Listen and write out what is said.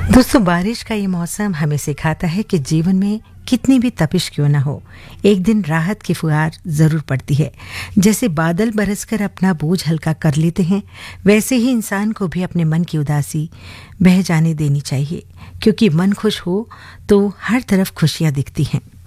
दोस्तों, बारिश का ये मौसम हमें सिखाता है कि जीवन में कितनी भी तपिश क्यों ना हो, एक दिन राहत की फुहार जरूर पड़ती है। जैसे बादल बरसकर अपना बोझ हल्का कर लेते हैं, वैसे ही इंसान को भी अपने मन की उदासी बह जाने देनी चाहिए, क्योंकि मन खुश हो तो हर तरफ खुशियां दिखती हैं।